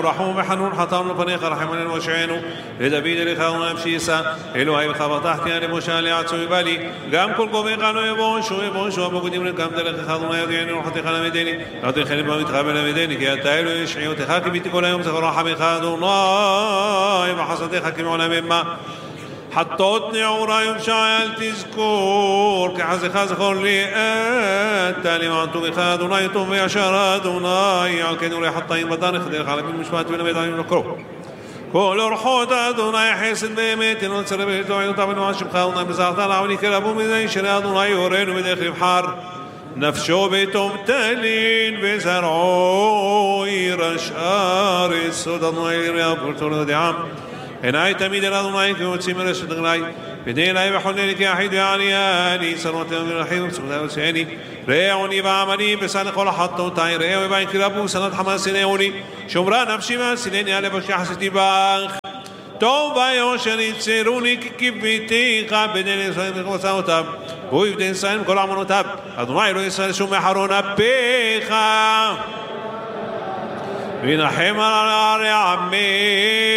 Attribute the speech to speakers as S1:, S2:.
S1: רחום וחנון חתן לפניך רחם עלינו ושענו לדוד אליך ונמשיסה אלוהי וחבטחתי על משה לעצוי בלי גם כל גוביך לא יבושו הבוגדים לכם דרך אדוני יודעני ורחתך למדני לא תלכני במתחבא למדני כי אתה אלוהי ישעיותך כי ביתי כל היום זכר רחמך אדוני וחסדך כמעולם מה حطوت نعورا يمشع تذكور كحزخ زخور لي أنت لما أنتم بخاد ونايتم بيشار أدوناي على كنوري حطين بدان خدير خالب المشفات بنا بيضان ينكرو كل رحوت أدوناي حيسن بيميت ننصر بيتو عيدو طبن واشم خاونا بزاغتان عوني كرابو مزين شري أدوناي يورين بداخل بحار نفشو بيتم تلين بزرعوي رشار السود أدوناي رياض قلتون دعام هناي تميد الأضمائي كيوتسي من رشد غلاي بدين لا يبحوني لك يا حيد يعني سنوات من الرحيم سبحانه وتعالى ريعوني بعملي بسان قول حطو تاي ريعوني باين كرابو سنة حماس سنيوني شمرا نفسي ما سنيني على بشي حسيتي باخ توبا يوشري تسيروني كيبيتي قابدين إنسان بخلصاوتاب ويبدين إنسان كل عمونوتاب أضمائي رو إنسان شو محرونا بيخا بنحيم على عمي